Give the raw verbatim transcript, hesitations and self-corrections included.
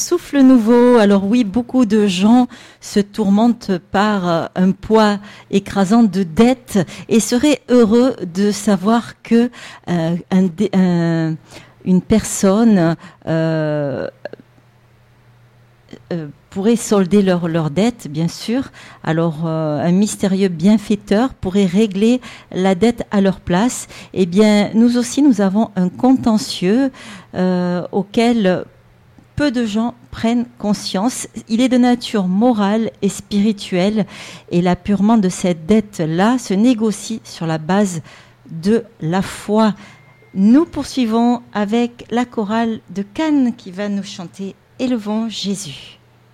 souffle nouveau. Alors oui, beaucoup de gens se tourmentent par un poids écrasant de dettes et seraient heureux de savoir que euh, un, un, une personne euh, euh, pourrait solder leurs leur dettes, bien sûr. Alors, euh, un mystérieux bienfaiteur pourrait régler la dette à leur place. Eh bien, nous aussi, nous avons un contentieux euh, auquel peu de gens prennent conscience. Il est de nature morale et spirituelle, et l'appurement de cette dette-là se négocie sur la base de la foi. Nous poursuivons avec la chorale de Cannes qui va nous chanter « Élevons Jésus ».